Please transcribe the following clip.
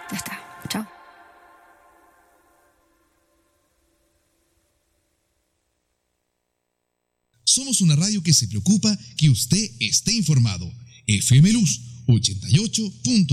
Ya está. Chao. Somos una radio que se preocupa que usted esté informado. FM Luz 88.